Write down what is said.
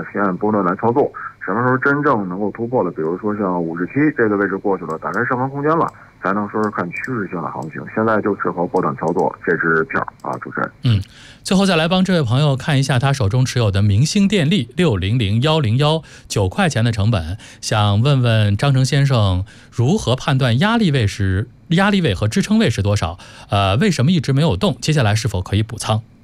现波段来操作。什么时候真正能够突破了，比如说像57这个位置过去了，打开上方空间了，才能说是看趋势性的行情。现在就适合波段操作这支票啊，主持人。 最后再来帮这位朋友看一下他手中持有的明星电力600101 9块钱的成本，想问问张成先生如何判断压力位和支撑位是多少？为什么一直没有动？接下来是否可以补仓？